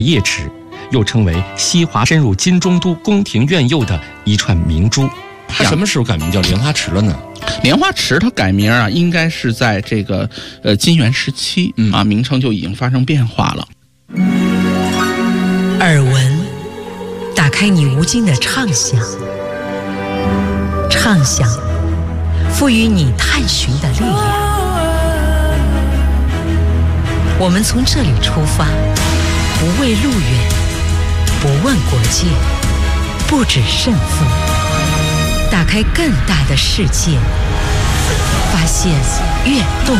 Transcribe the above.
叶池，又称为西华深入金中都宫廷院囿的一串明珠。 它什么时候改名叫莲花池了呢？ 莲花池它改名啊，应该是在这个金元时期啊，名称就已经发生变化了。 耳闻，打开你无尽的畅想，畅想，赋予你探寻的力量。我们从这里出发，不畏路远，不问国界，不止胜负，打开更大的世界，发现跃动